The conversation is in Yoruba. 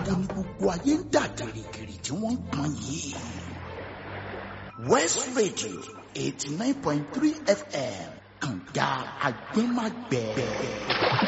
wo ni gbogbo ayé ń dà gìrìgìrì tí wọ́n ń pọn yìí. West Radio 89.3 FM kànga agbẹ́magbẹ́.